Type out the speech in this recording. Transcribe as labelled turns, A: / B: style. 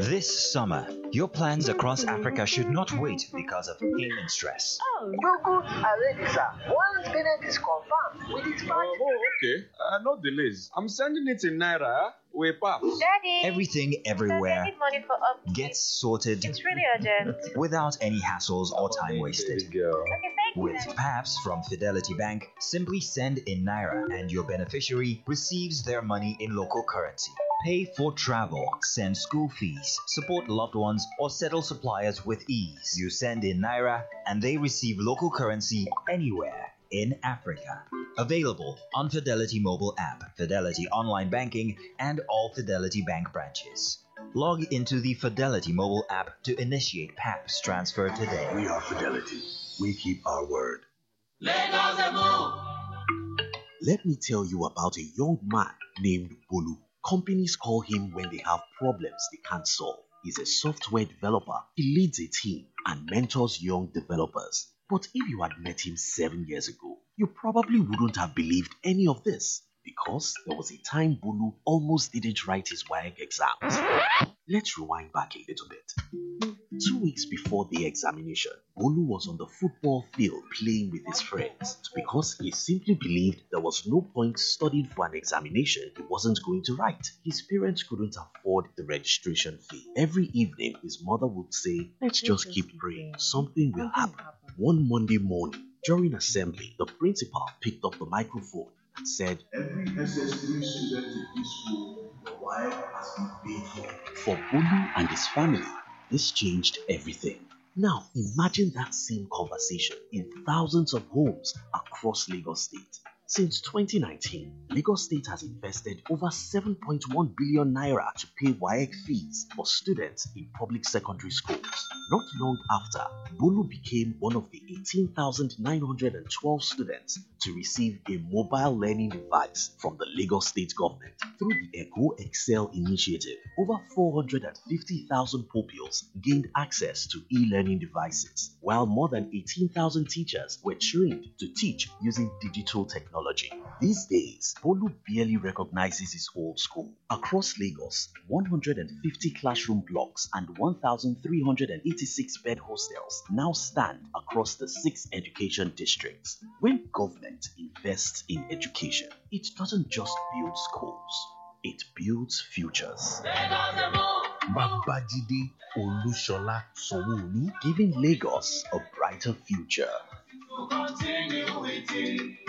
A: This summer, your plans across Africa should not wait because of payment stress.
B: Google already, sir. Once payment is confirmed with its part.
C: Okay. No delays. I'm sending it in Naira. We pass.
D: Daddy!
A: Everything everywhere
D: I need money for upkeep.
A: gets sorted
D: It's really urgent.
A: without any hassles or time wasted.
C: Girl.
D: Okay, thank you.
A: With PAPS from Fidelity Bank, simply send in Naira and your beneficiary receives their money in local currency. Pay for travel, send school fees, support loved ones, or settle suppliers with ease. You send in Naira and they receive local currency anywhere in Africa. Available on Fidelity mobile app, Fidelity online banking, and all Fidelity Bank branches. Log into the Fidelity mobile app to initiate PAPS transfer today.
E: We are Fidelity. We keep our word.
F: Let me tell you about a young man named Bolu. Companies call him when they have problems they can't solve. He's a software developer. He leads a team and mentors young developers. But if you had met him 7 years ago, you probably wouldn't have believed any of this, because there was a time Bolu almost didn't write his WAEC exams. Let's rewind back a little bit. 2 weeks before the examination, Bolu was on the football field playing with his friends because he simply believed there was no point studying for an examination he wasn't going to write. His parents couldn't afford the registration fee. Every evening, his mother would say, "Let's just keep praying, something will happen." One Monday morning, during assembly, the principal picked up the microphone and said,
E: Every SS3 student in this school, your wife has been paid for.
F: For Bolu and his family, this changed everything. Now, imagine that same conversation in thousands of homes across Lagos State. Since 2019, Lagos State has invested over 7.1 billion naira to pay WAEC fees for students in public secondary schools. Not long after, Bolu became one of the 18,912 students to receive a mobile learning device from the Lagos State government. Through the Echo Excel initiative, over 450,000 pupils gained access to e-learning devices, while more than 18,000 teachers were trained to teach using digital technology. These days, Bolu barely recognizes his old school. Across Lagos, 150 classroom blocks and 1,386 bed hostels now stand across the 6 education districts. When government invests in education, it doesn't just build schools, it builds futures.
G: Babajide Olushola Sanwo-Olu,
F: Giving Lagos a brighter future.
B: Continue waiting.